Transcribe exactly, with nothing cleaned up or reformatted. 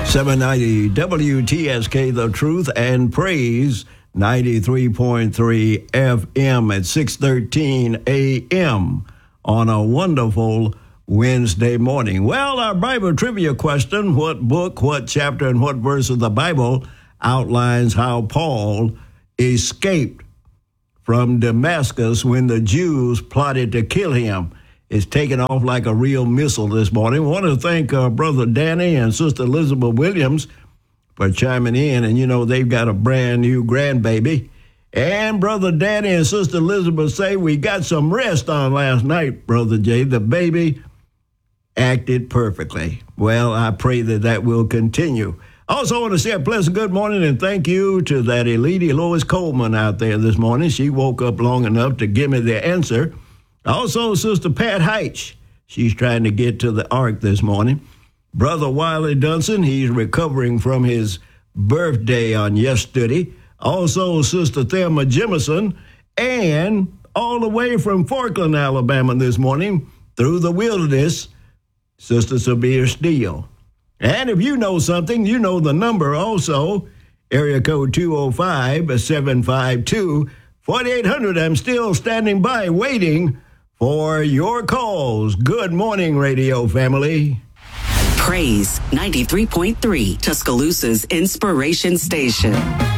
seven ninety W T S K, The Truth and Praise, ninety-three point three F M at six thirteen A M on a wonderful Wednesday morning. Well, our Bible trivia question, what book, what chapter, and what verse of the Bible outlines how Paul escaped from Damascus when the Jews plotted to kill him? It's taken off like a real missile this morning. I want to thank uh, Brother Danny and Sister Elizabeth Williams for chiming in. And, you know, they've got a brand new grandbaby. And Brother Danny and Sister Elizabeth say we got some rest on last night, Brother Jay. The baby acted perfectly. Well, I pray that that will continue. Also, I want to say a pleasant good morning and thank you to that lady, Lois Coleman, out there this morning. She woke up long enough to give me the answer. Also, Sister Pat Heitch, she's trying to get to the ark this morning. Brother Wiley Dunson, he's recovering from his birthday on yesterday. Also, Sister Thelma Jemison, and all the way from Forkland, Alabama this morning, through the wilderness, Sister Sabir Steele. And if you know something, you know the number also, area code two oh five, seven five two, four eight hundred. I'm still standing by waiting for your calls. Good morning, radio family. Praise ninety-three point three, Tuscaloosa's inspiration station.